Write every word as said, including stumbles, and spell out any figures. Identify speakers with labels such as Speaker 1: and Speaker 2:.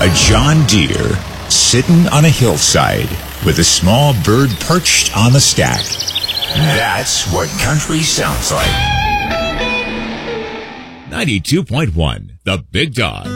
Speaker 1: A John Deere sitting on a hillside with a small bird perched on the stack. That's what country sounds like.
Speaker 2: ninety-two point one, The Big Dog.